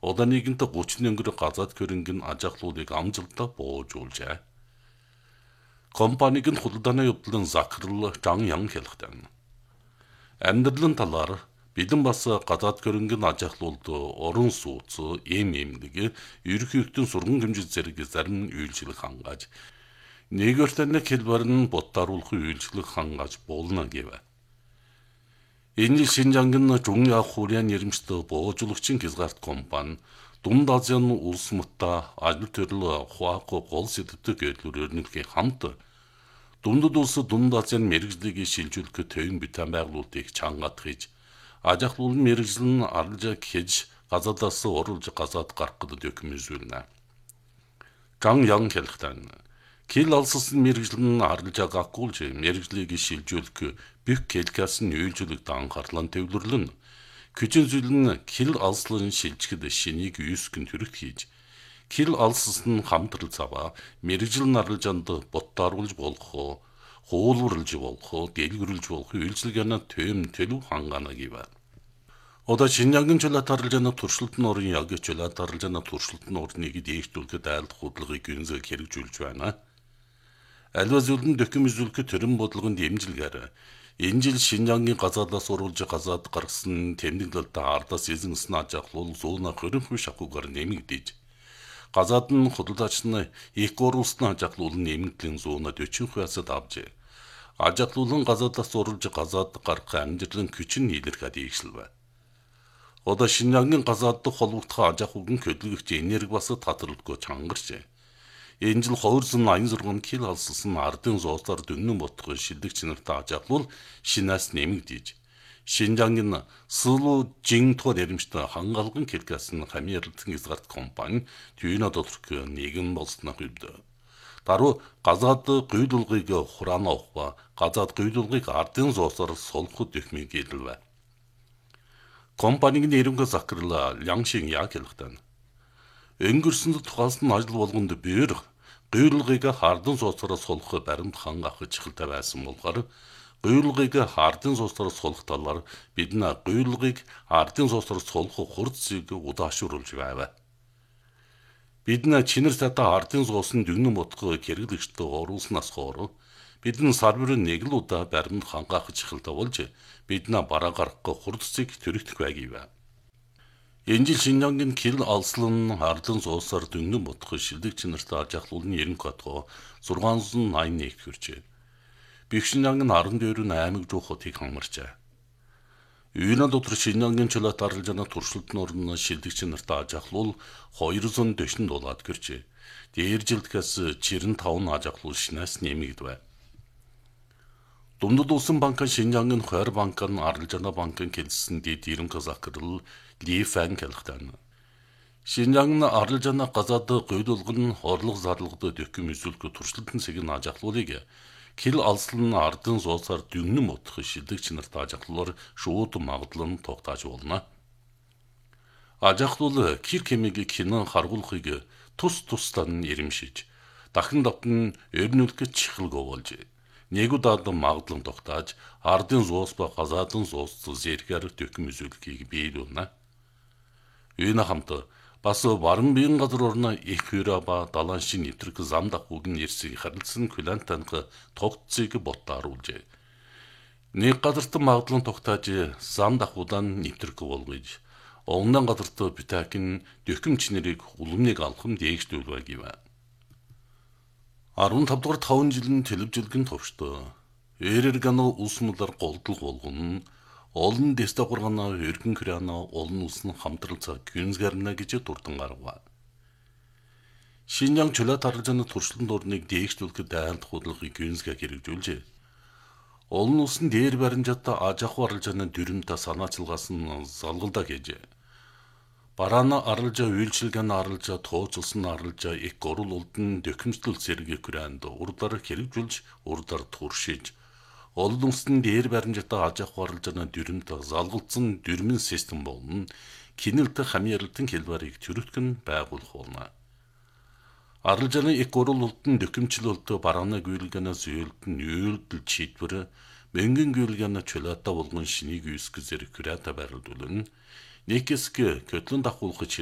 Ода нэгэнтэ 30 өнгөрө газаад хөрөнгөний аж ахлуулыг амжилттай боожуулжээ. Компаниг нь худалдааны явдлын захирал Жан Ян хэлэхдээ амьдралын талаар бидэн бас гадаад хөрөнгөний аж ахлуулд орон сууц, эмнэлэг, ерөнхий эрдэнэ сургууль хэмжээ зэрэг зарим үйлчлэг хангааж нэгөртөний хэлбэр нь бодтааруулах үйлчлэг хангааж болно гэв. Энэ Шинжангийн Жунья Хурян нэрмжтэй боожуулагчийн хязгаарт компани Дунд Азийн улс мутта ажил төрөл хуаахгүй гол сэдвтэй гэрлүүрээр нэлхий хамт Дундад улс Дунд Азийн мэрэгжлийг шилжүүлэх төвийн битэн байгуулалтыг чангаат хийж аж ахлуулын мэрэгжил нь арилжаа хийж газаадаас оруулж газаад гарах гэдэг докюмент. Жан Ян хэлэхдээ кил алссан мэрэгжил нь арилжаа гагуулж мэрэгжлийг шилжүүлэх бүх келкасын үйлчлэгт анхаарлаа төвлөрлөн Küçük zülün kil alsların şilçkide şenik üskün türük hiç. Kil alsısının hamtırıl saba, mericilin arılcandı bottarılcı bolğu, hoğulurılcı bolğu, delgürülcü bolğu, ülçülgene töyüm tölü hangana gibi. O da Şinjang'ın çöle tarılcana turşultun orun yagı çöle tarılcana turşultun orun egi değiştülke dağılt hudlığı günüzü kerik cülçüvana. Elvazülün dökümüzülke törüm bodluğun demcilgeri. Энжил Шинжангийн газаадаас оруулж газаад гаргасан тэмдэглэлд ардаас эзэнсэн аж ахлуул зүүн хөрөнхүй шахуугаар нэмэгдэж газаад нь худалдаач нь их оруулсан аж ахлуул нэмэгдлийн 140%-д авж аж ахлуулын газаадаас оруулж газаад гаргах амжилтын хүчин илэрхэд ийгшилвэ. Одоо Шинжангийн газаадд холбогдох аж ахуйн хөдөлгөгч энерги бас татварлахгүй чангарч Энжил ховрсон 86 кил алссан ардын зоосоор дөнгөн ботгоо шилдэг чанартай аж ахлуул шинаас нэмэгдэж Шинжангийн Сылу Жинто нэрмжтэй хангалган келкасын хамиарлалтын хязгаарт компани түйнө доторх нэгэн болсноо хөвдө. Даруу газаад гүйдулгыг хураана авах газаад гүйдулгыг ардын зоосоор солиход дөхмийг хэлвэ. Компанийн нэрмгэ захирлаа Лянгшин Яг хэлэхдээ өнгөрсөнд тухайлсан ажил болгонд бээр гүйрлгийг хардын сууцаараа сулах баримт хангах чихэлтэй байсан болохоор гүйрлгийг хардын сууцаараа сулах талаар бид нь гүйрлгийг хардын сууцаараа сулах хурцыг удаашруулж байв. Бид нь чинэр сата хардын сууцны дүгнэн ботгоо хэрэглэгчтэй оруулснаас хойш бид нь сар бүрийн нэг л удаа баримт хангах чихэлтэй болж бид нь бараа гаргах хурцыг төрөгдөх байгийв. Энжил Шинжангийн кил алслан харлан суусаар дүнгэн ботгох шилдэг чанартай аж ахлуулны 90 катгоо 681 хүрчээ. Бих Шинжангийн 14 аймаг жуухотыг хамарчаа. Үйнэ дотор Шинжангийн чөлөөт арилжааны туршилтын орны шилдэг чанартай аж ахлуул 240 дулаад гэрчээ. Дээр жилдгээс 95 аж ахлуул шинээс нэмэгдвэ. Дундад улсын банкын Шинжангийн Хойр банкын арилжааны банкын келсэн дэд ирэмт захирал Ли Фэн хэлэхдээ Шинжангийн арилжааны газаад гүйдулгын орлого зарлагад дөхөм үзүүлэх туршилтын цэгийн аж ахлуулыг кил алслан ардын зоосоор дүгнэн ботох шилдэг чанартай аж ахлуулаар шууд магадлан тогтоож болно. Аж ахлуул кир хэмээг кинон харгуулахыг тус тусдаа нэрмшиж дахин өрнүүлэх чихэлгөө болж нэг удаад магадлан тогтоож ардын зоос ба газаадын зоос зэргээр дөхөм үзүүлэхийг биелүүлнэ. Үйнэ хамт бас баран биеийн газар орно их хүйрэ ба далайн шин нэвтрэх зам дагуугийн нэрсийг харилцсан кулантанх тогтцыг боттааруулжээ. Нэг газарт магадлан тогтоож зам дагуудан нэвтрэх болгож Онгон газарт битакин дөхөм чинэрийг улмныг алхам дээгшдүүлвэ гэв. 15 дугаар 5 жилийн телевизэлгэн товчтой. Эрэргано улсмалар голдол болгон олон дэстэ гургана өргөн крана олон улсын хамтрал цаг гүнзгэрнэ гэж дурдан гаргав. Шинжаң чөлөөт арилжааны туршилтын орныг дээгшүүлэхэд дайралт худалдагыг гүнзгэ хэрэгжүүлжээ. Олон улсын дээр баримжаатай аж ахуй арилжааны дүрмтэй санаачилгаас нь залгалдаа гэж бараана арилжаа үйлчилгээний арилжаа тооцолсон арилжаа их гурван улдын дөхөмжлөл зэрэг күрэнд урдаар хэрэгжүүлж урдаар туршиж олон улсын дээр баримжаатай аж ахуй арилжааны дүрмтэй залгалдсан дүрмэн систем болно кинэлтэй хамьяарлалтын хэлбэрийг төрөлтгөн байгуулах болно. Арилжааны их гурван улдын дөхөмжлөлтөө бараана гүйлгэнэ зөөлтөн үйлдэл чийдвэр мөнгөн гүйлгэнэ чөлөөтэй болгон шинийг үүсгэх зэрэг күрээтэй байрлуулна. Нэкэсг көтлөн дахуулах